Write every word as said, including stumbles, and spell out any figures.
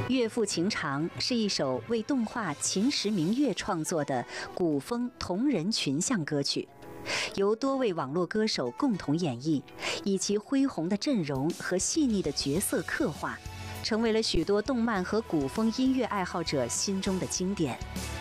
《乐府情长》是一首为动画《秦时明月》创作的古风同人群像歌曲，由多位网络歌手共同演绎，以其恢宏的阵容和细腻的角色刻画，成为了许多动漫和古风音乐爱好者心中的经典。